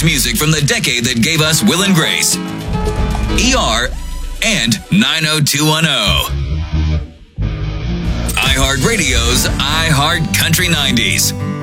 music from the decade that gave us Will and Grace, ER, and 90210. iHeartRadio's iHeart Country 90s.